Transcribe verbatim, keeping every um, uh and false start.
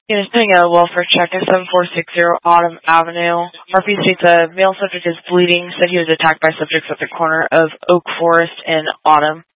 Unit doing a welfare check at seven four six zero Autumn Avenue. R P states a male subject is bleeding, said he was attacked by subjects at the corner of Oak Forest and Autumn.